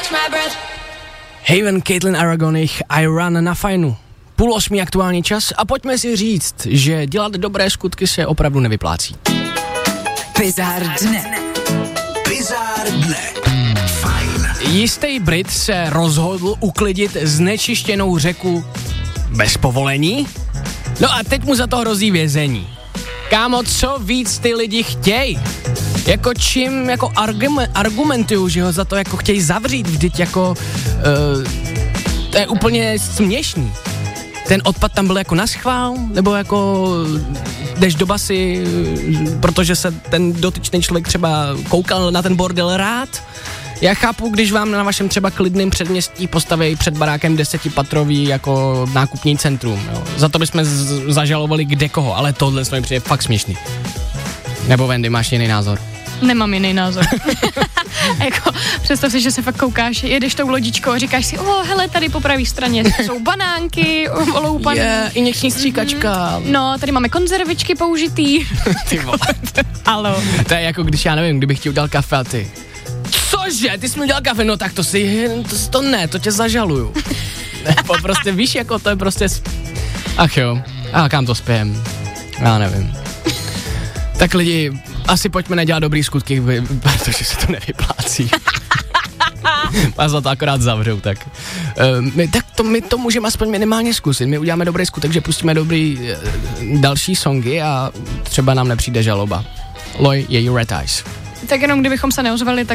Haven, Caitlin Aragonich, I Run na Fajnu. 7:30 aktuální čas a pojďme si říct, že dělat dobré skutky se opravdu nevyplácí. Bizár dne. Bizár dne. Fajn. Jistý Brit se rozhodl uklidit znečištěnou řeku bez povolení. No a teď mu za to hrozí vězení. Kámo, co víc ty lidi chtějí? Jako čím jako argumentují, že ho za to jako chtějí zavřít, vždyť jako to je úplně směšný. Ten odpad tam byl jako naschvál, nebo jako jdeš do basy, protože se ten dotyčný člověk třeba koukal na ten bordel rád. Já chápu, když vám na vašem třeba klidném předměstí postaví před barákem 10patrový jako nákupní centrum. Jo. Za to bychom zažalovali kde koho, ale tohle mi přijde fakt směšný. Nebo Wendy, máš jiný názor? Nemám jiný názor. Jako, představ si, že se fakt koukáš, jedeš tou lodičkou a říkáš si, hele, tady po pravé straně jsou banánky, oloupaný. Injekční stříkačka. No, tady máme konzervičky použitý. Ty vole. Alo. To je jako když, já nevím, kdybych ti udělal kafe a ty. Cože, ty jsi mi udělal kafe, no tak to tě zažaluju. Nebo prostě víš, jako to je prostě, ach jo, a kam to spějem, já nevím. Tak lidi, asi pojďme nedělat dobrý skutky, protože se to nevyplácí. Vás za to akorát zavřou, tak. My to můžeme aspoň minimálně zkusit, my uděláme dobrý skutek, že pustíme dobrý další songy a třeba nám nepřijde žaloba. Loj, je Red Eyes. Tak jenom kdybychom se neozvali, tak